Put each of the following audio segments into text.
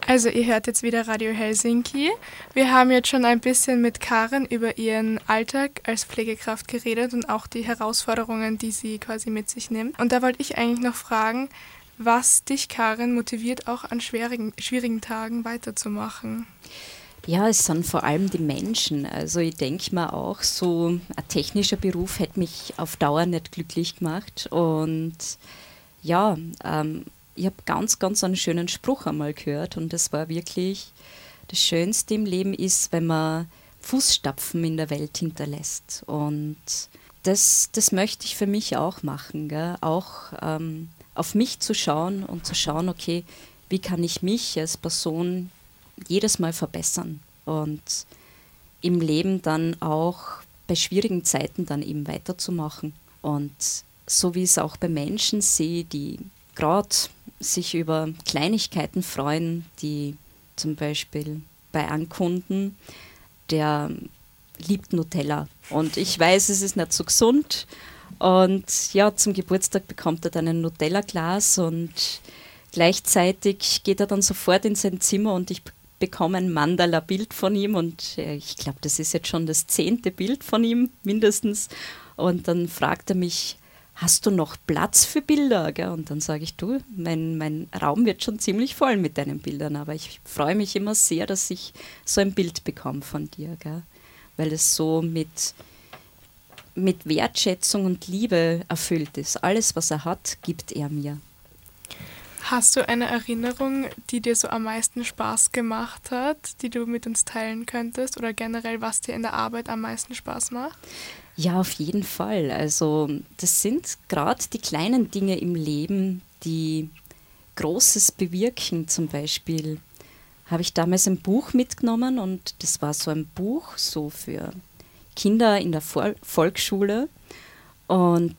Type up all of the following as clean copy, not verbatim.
Also ihr hört jetzt wieder Radio Helsinki. Wir haben jetzt schon ein bisschen mit Karen über ihren Alltag als Pflegekraft geredet und auch die Herausforderungen, die sie quasi mit sich nimmt. Und da wollte ich eigentlich noch fragen, was dich, Karen, motiviert, auch an schwierigen Tagen weiterzumachen. Ja, es sind vor allem die Menschen. Also ich denke mir auch, so ein technischer Beruf hätte mich auf Dauer nicht glücklich gemacht. Und ja, ich habe ganz einen schönen Spruch einmal gehört und das war wirklich, das Schönste im Leben ist, wenn man Fußstapfen in der Welt hinterlässt. Und das möchte ich für mich auch machen, gell? Auch auf mich zu schauen und zu schauen, okay, wie kann ich mich als Person jedes Mal verbessern und im Leben dann auch bei schwierigen Zeiten dann eben weiterzumachen. Und so wie ich es auch bei Menschen sehe, die gerade sich über Kleinigkeiten freuen, die zum Beispiel bei einem Kunden, der liebt Nutella. Und ich weiß, es ist nicht so gesund. Und ja, zum Geburtstag bekommt er dann ein Nutella-Glas und gleichzeitig geht er dann sofort in sein Zimmer und ich bekomme ein Mandala-Bild von ihm und ich glaube, das ist jetzt schon das 10. Bild von ihm mindestens. Und dann fragt er mich, hast du noch Platz für Bilder? Gell? Und dann sage ich, du, mein Raum wird schon ziemlich voll mit deinen Bildern, aber ich freue mich immer sehr, dass ich so ein Bild bekomme von dir, gell? Weil es so mit Wertschätzung und Liebe erfüllt ist. Alles, was er hat, gibt er mir. Hast du eine Erinnerung, die dir so am meisten Spaß gemacht hat, die du mit uns teilen könntest oder generell, was dir in der Arbeit am meisten Spaß macht? Ja, auf jeden Fall. Also das sind gerade die kleinen Dinge im Leben, die Großes bewirken. Zum Beispiel habe ich damals ein Buch mitgenommen und das war so ein Buch so für Kinder in der Volksschule. Und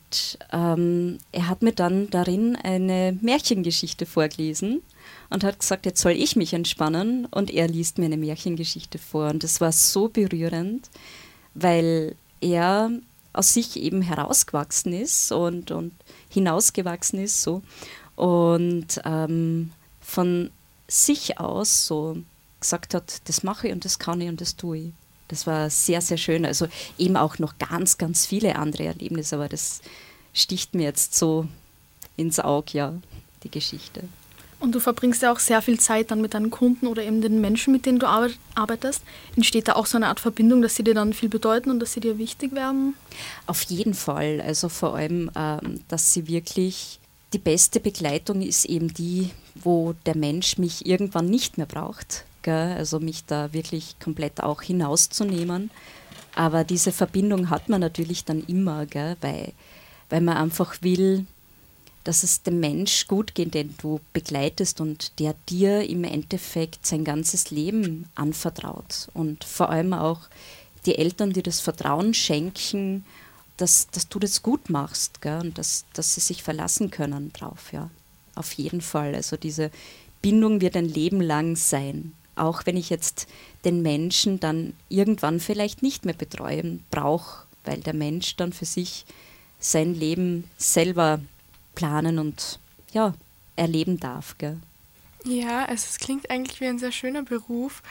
er hat mir dann darin eine Märchengeschichte vorgelesen und hat gesagt, jetzt soll ich mich entspannen und er liest mir eine Märchengeschichte vor. Und das war so berührend, weil er aus sich eben herausgewachsen ist und hinausgewachsen ist so und von sich aus so gesagt hat, das mache ich und das kann ich und das tue ich. Das war sehr, sehr schön. Also eben auch noch ganz viele andere Erlebnisse, aber das sticht mir jetzt so ins Auge, ja, die Geschichte. Und du verbringst ja auch sehr viel Zeit dann mit deinen Kunden oder eben den Menschen, mit denen du arbeitest. Entsteht da auch so eine Art Verbindung, dass sie dir dann viel bedeuten und dass sie dir wichtig werden? Auf jeden Fall. Also vor allem, dass sie wirklich, die beste Begleitung ist eben die, wo der Mensch mich irgendwann nicht mehr braucht. Gell? Also mich da wirklich komplett auch hinauszunehmen. Aber diese Verbindung hat man natürlich dann immer, gell? Weil man einfach will, dass es dem Mensch gut geht, den du begleitest und der dir im Endeffekt sein ganzes Leben anvertraut. Und vor allem auch die Eltern, die das Vertrauen schenken, dass du das gut machst, gell? Und dass sie sich verlassen können drauf. Ja. Auf jeden Fall. Also diese Bindung wird ein Leben lang sein. Auch wenn ich jetzt den Menschen dann irgendwann vielleicht nicht mehr betreuen brauche, weil der Mensch dann für sich sein Leben selber planen und ja, erleben darf. Gell? Ja, es klingt eigentlich wie ein sehr schöner Beruf.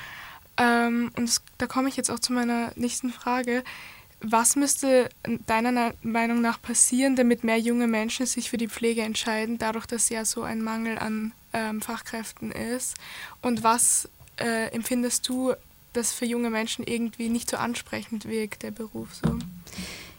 Da komme ich jetzt auch zu meiner nächsten Frage. Was müsste deiner Meinung nach passieren, damit mehr junge Menschen sich für die Pflege entscheiden, dadurch, dass ja so ein Mangel an Fachkräften ist? Und was empfindest du, dass für junge Menschen irgendwie nicht so ansprechend wirkt, der Beruf so?